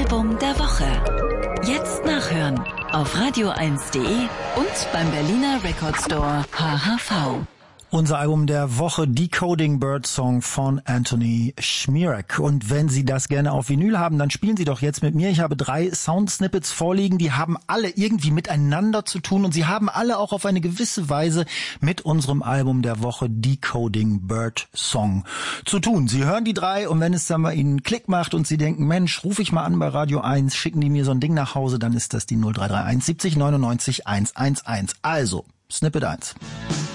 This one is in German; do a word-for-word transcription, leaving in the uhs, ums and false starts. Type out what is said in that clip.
Album der Woche. Jetzt nachhören auf radio eins punkt de und beim Berliner Record Store H H V. Unser Album der Woche, Decoding Birdsong von Anthony Szmierek. Und wenn Sie das gerne auf Vinyl haben, dann spielen Sie doch jetzt mit mir. Ich habe drei Soundsnippets vorliegen, die haben alle irgendwie miteinander zu tun und sie haben alle auch auf eine gewisse Weise mit unserem Album der Woche, Decoding Birdsong, zu tun. Sie hören die drei und wenn es dann bei Ihnen Klick macht und Sie denken, Mensch, rufe ich mal an bei Radio eins, schicken die mir so ein Ding nach Hause, dann ist das die null drei drei eins siebzig neunundneunzig hundertunelf. Also, Snippet eins.